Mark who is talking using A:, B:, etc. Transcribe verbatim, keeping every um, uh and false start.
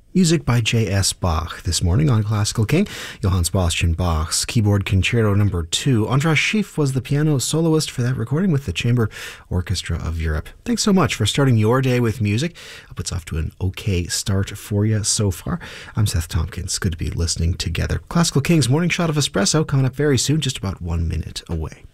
A: Music by J S. Bach this morning on Classical King. Johann Sebastian Bach's Keyboard Concerto Number two. Andras Schiff was the piano soloist for that recording with the Chamber Orchestra of Europe. Thanks so much for starting your day with music. I hope it's off to an okay start for you so far. I'm Seth Tompkins. Good to be listening together. Classical King's Morning Shot of Espresso coming up very soon, just about one minute away.